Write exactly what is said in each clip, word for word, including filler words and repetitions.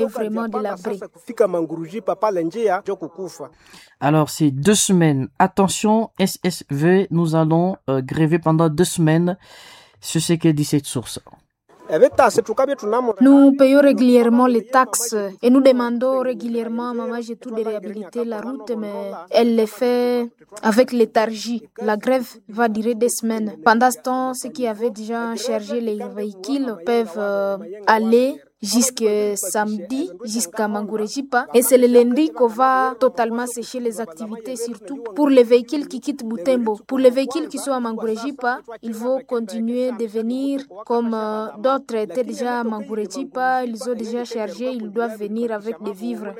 vraiment délabré. Alors, c'est deux semaines. Attention, S S V, nous allons euh, gréver pendant deux semaines. C'est ce que dit cette source. Nous payons régulièrement les taxes et nous demandons régulièrement à Maman Jetou de réhabiliter la route, mais elle le fait avec léthargie. La grève va durer des semaines. Pendant ce temps, ceux qui avaient déjà chargé les véhicules peuvent euh, aller jusqu'à samedi, jusqu'à Mangurejipa. Et c'est le lundi qu'on va totalement sécher les activités, surtout pour les véhicules qui quittent Butembo. Pour les véhicules qui sont à Mangurejipa, il faut continuer de venir comme euh, d'autres étaient déjà à Mangurejipa. Ils ont déjà chargé, ils doivent venir avec des vivres.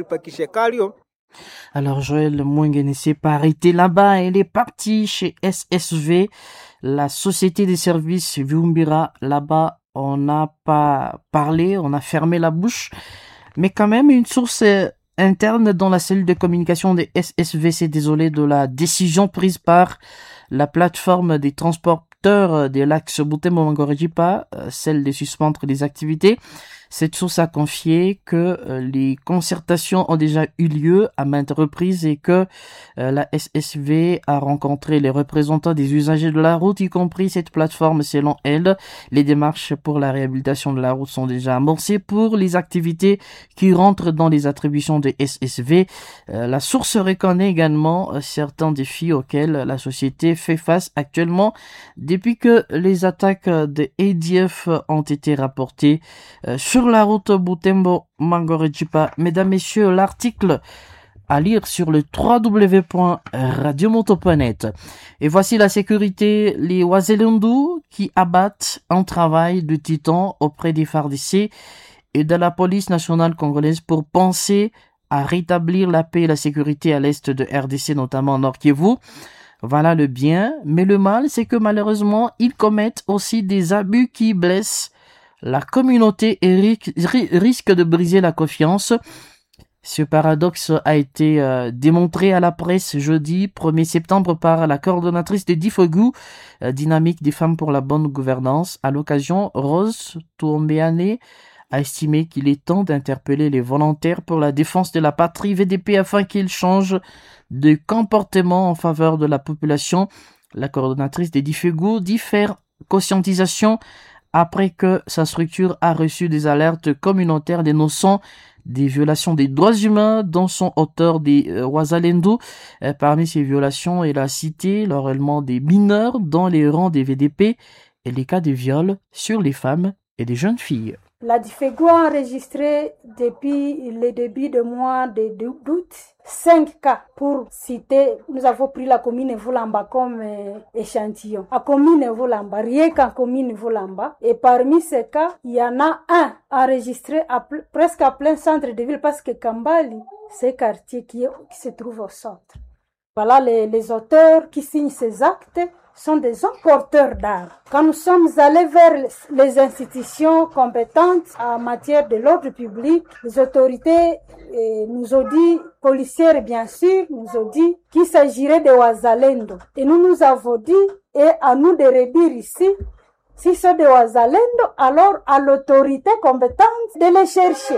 Alors Joël Mwengene s'est pas arrêté là-bas, elle est partie chez S S V, la société des services Viumbira. Là-bas, on n'a pas parlé, on a fermé la bouche, mais quand même une source interne dans la cellule de communication des S S V s'est désolée de la décision prise par la plateforme des transporteurs de l'axe Butembo-Mangurejipa, celle de suspendre les activités. Cette source a confié que euh, les concertations ont déjà eu lieu à maintes reprises et que euh, la S S V a rencontré les représentants des usagers de la route, y compris cette plateforme. Selon elle, les démarches pour la réhabilitation de la route sont déjà amorcées pour les activités qui rentrent dans les attributions des S S V. Euh, la source reconnaît également euh, certains défis auxquels la société fait face actuellement depuis que les attaques de A D F ont été rapportées euh, sur Sur la route Butembo-Mangurejipa. Mesdames, Messieurs, l'article à lire sur le w w w point radio moto point net. Et voici la sécurité, les Wazelundu qui abattent un travail de titan auprès des F A R D C et de la police nationale congolaise pour penser à rétablir la paix et la sécurité à l'est de R D C, notamment en Nord Kivu. Voilà le bien, mais le mal, c'est que malheureusement, ils commettent aussi des abus qui blessent la communauté et risque de briser la confiance. Ce paradoxe a été euh, démontré à la presse jeudi premier septembre par la coordonnatrice de Difogu, euh, Dynamique des femmes pour la bonne gouvernance. À l'occasion, Rose Touombeane a estimé qu'il est temps d'interpeller les volontaires pour la défense de la patrie V D P afin qu'ils changent de comportement en faveur de la population. La coordonnatrice de Difogu dit faire conscientisation après que sa structure a reçu des alertes communautaires dénonçant des violations des droits humains dont sont auteurs des euh, Wazalendu. Euh, parmi ces violations, elle a cité l'enrôlement des mineurs dans les rangs des V D P et les cas de viol sur les femmes et des jeunes filles. La Difegu a enregistré depuis le début du mois d'août cinq cas. Pour citer, nous avons pris la commune Volamba comme euh, échantillon. À commune Volamba, rien qu'en commune Volamba. Et parmi ces cas, il y en a un enregistré à pl- presque à plein centre de ville parce que Kambali, c'est un quartier qui, est, qui se trouve au centre. Voilà les, les auteurs qui signent ces actes sont des hommes porteurs d'armes. Quand nous sommes allés vers les institutions compétentes en matière de l'ordre public, les autorités eh, nous ont dit, policières bien sûr, nous ont dit qu'il s'agirait de Wazalendo. Et nous nous avons dit, et à nous de redire ici, si c'est de Wazalendo, alors à l'autorité compétente de les chercher.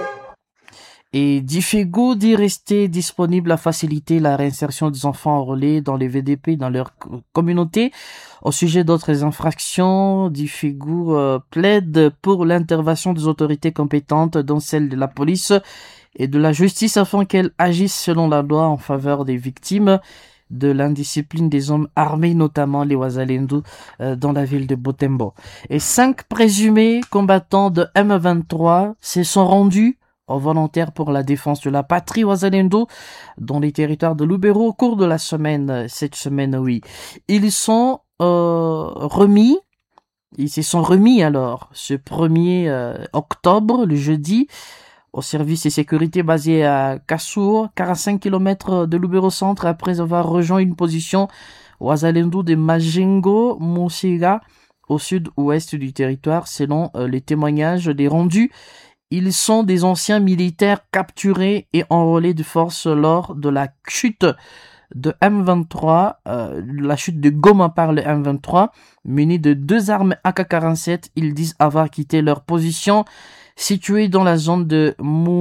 Et Difegu dit rester disponible à faciliter la réinsertion des enfants enrôlés dans les V D P dans leur communauté. Au sujet d'autres infractions, Difegu euh, plaide pour l'intervention des autorités compétentes, dont celle de la police et de la justice, afin qu'elles agissent selon la loi en faveur des victimes de l'indiscipline des hommes armés, notamment les Wazalendu, euh, dans la ville de Butembo. Et cinq présumés combattants de M vingt-trois se sont rendus aux volontaires pour la défense de la patrie Wazalendu dans les territoires de Lubero au cours de la semaine, cette semaine, oui. Ils sont euh, remis, ils se sont remis alors ce premier euh, octobre, le jeudi, au service de sécurité basé à Kassour, quarante-cinq kilomètres de Lubero Centre, après avoir rejoint une position Wazalendu de Majengo, Moussiga, au sud-ouest du territoire, selon euh, les témoignages des rendus. Ils sont des anciens militaires capturés et enrôlés de force lors de la chute de M vingt-trois, euh, la chute de Goma par le M vingt-trois, munis de deux armes A K quarante-sept. Ils disent avoir quitté leur position situé dans la zone de Mou